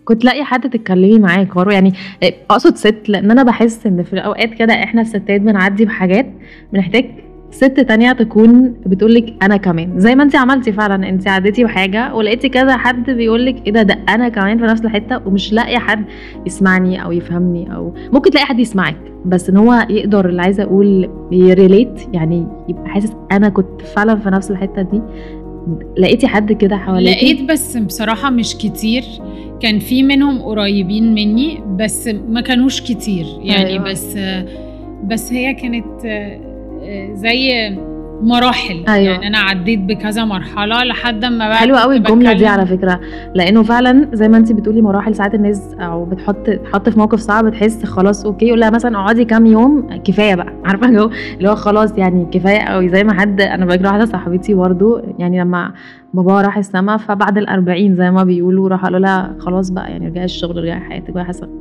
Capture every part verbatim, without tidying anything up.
كنت لاقي حد تتكلمي معاه كارو، يعني اقصد ست، لان انا بحس ان في الاوقات كده احنا الستات بنعدي بحاجات بنحتاج ست تانية تكون بتقولك انا كمان، زي ما انت عملتي فعلا. انت عديتي بحاجة ولقيتي كذا حد بيقولك ايه ده ده انا كمان في نفس الحتة، ومش لاقي حد يسمعني او يفهمني، او ممكن تلاقي حد يسمعك بس ان هو يقدر، اللي عايزة اقول يريليت، يعني يبقى حاسس انا كنت فعلا في نفس الحتة دي. لقيتي حد كده حواليكي؟ لقيت بس بصراحة مش كتير، كان في منهم قريبين مني بس ما كانوش كتير يعني. أيوة. بس بس هي كانت زي مراحل. أيوة. يعني انا عديت بكذا مرحله لحد ما بقى. حلوه قوي الجمله دي على فكره، لانه فعلا زي ما انت بتقولي مراحل. ساعات الناس او بتحط تحط في موقف صعب تحس خلاص اوكي، يقول لها مثلا اقعدي كام يوم كفايه بقى، عارفه جو اللي هو خلاص يعني كفايه قوي. زي ما حد انا بجري واحده صاحبتي برضو، يعني لما بابا راح السما فبعد الأربعين زي ما بيقولوا راح قالوا لها خلاص بقى يعني رجعي الشغل رجعي حياتك بقى حسن.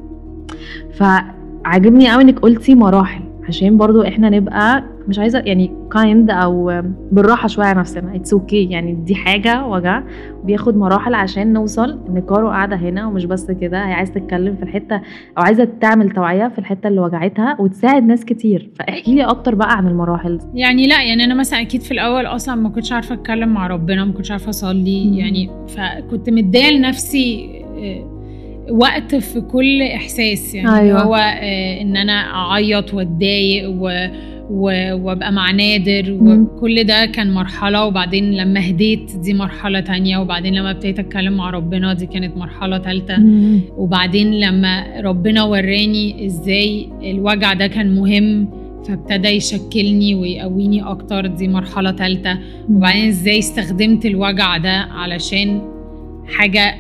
فعجبني قوي انك قلتي مراحل، عشان برضو احنا نبقى مش عايزه يعني كايند او بالراحه شويه على نفسنا. اتس اوكي okay. يعني دي حاجه وجع بياخد مراحل عشان نوصل ان كارو قاعده هنا. ومش بس كده، هي عايزه تتكلم في الحته او عايزه تعمل توعيه في الحته اللي وجعتها وتساعد ناس كتير. فاحكي لي اكتر بقى عن المراحل دي. يعني لا يعني انا مثلا اكيد في الاول اصلا ما كنتش عارفه اتكلم مع ربنا، ما كنتش عارفه اصلي. م- يعني فكنت مديه لنفسي وقت في كل احساس يعني. أيوة. هو ان انا اعيط واتضايق و وابقى مع نادر، وكل ده كان مرحله. وبعدين لما هديت دي مرحله تانية، وبعدين لما ابتديت اتكلم مع ربنا دي كانت مرحله ثالثه، وبعدين لما ربنا وراني ازاي الوجع ده كان مهم فابتدى يشكلني ويقويني اكتر دي مرحله ثالثه، وبعدين ازاي استخدمت الوجع ده علشان حاجة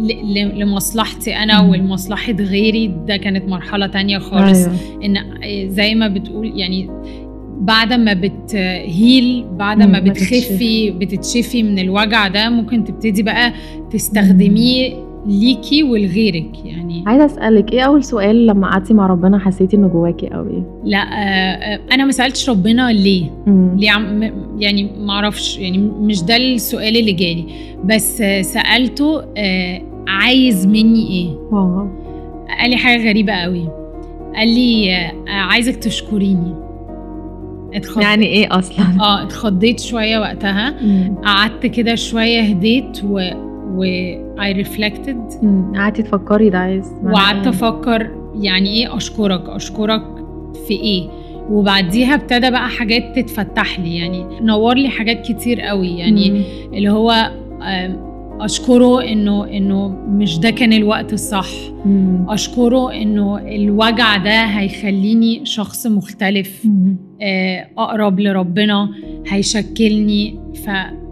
لمصلحتي أنا ولمصلحة غيري ده كانت مرحلة تانية خالص. أيوة. إن زي ما بتقول يعني بعد ما بتهيل، بعد ما بتخفي بتتشفي من الوجع ده، ممكن تبتدي بقى تستخدميه ليكي ولغيرك. يعني عايزه اسالك ايه اول سؤال لما قعدتي مع ربنا حسيتي انه جواكي او ايه؟ لا آه انا ما سالتش ربنا ليه مم. ليه عم يعني ما اعرفش، يعني مش ده السؤال اللي جالي، بس آه سالته آه عايز مني ايه. واو. قال لي حاجه غريبه قوي، قال لي آه عايزك تشكريني. اتخض... يعني ايه اصلا؟ اه اتخضيت شويه وقتها. قعدت كده شويه هديت و و I reflected. قعدتي تفكري ده عايز، وقعدت افكر يعني ايه اشكرك، اشكرك في ايه. وبعديها ابتدى بقى حاجات تتفتح لي، يعني نور لي حاجات كتير قوي يعني. مم. اللي هو اشكره انه انه مش ده كان الوقت الصح. مم. اشكره انه الوجع ده هيخليني شخص مختلف. مم. اقرب لربنا، هيشكلني. ف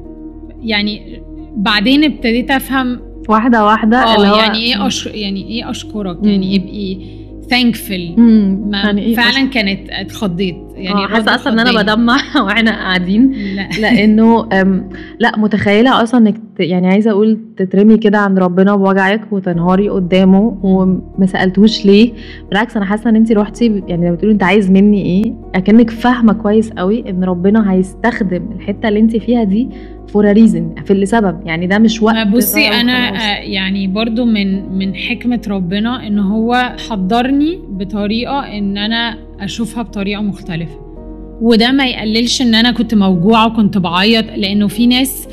يعني بعدين ابتديت افهم واحده واحده اللي هو يعني ايه أش... يعني ايه اشكرك. مم. يعني ابقي thankful. يعني إيه فعلا أشكر. كانت اتخضيت يعني، حاسه اصلا ان انا بدمع واحنا قاعدين. لا. لانه لا متخيله اصلا انك يعني عايزه اقول تترمي كده عند ربنا بوجعك وتنهاري قدامه وما سالتوش ليه. بالعكس انا حاسه ان انت روحتي يعني لما بتقولي انت عايز مني ايه، اكنك فاهمه كويس قوي ان ربنا هيستخدم الحته اللي انت فيها دي فور ريزن، في اللي سبب يعني ده مش وقت. بصي انا يعني برضو من من حكمه ربنا ان هو حضرني بطريقه ان انا اشوفها بطريقه مختلفه، وده ما يقللش ان انا كنت موجوعه وكنت بعيط، لانه في ناس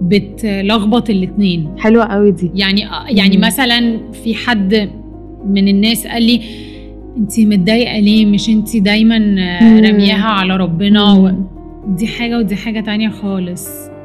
بتلخبط الاتنين. حلوه قوي دي. يعني يعني مم. مثلا في حد من الناس قال لي انتي متضايقه ليه، مش انتي دايما رمياها على ربنا. و... دي حاجه ودي حاجه تانية خالص.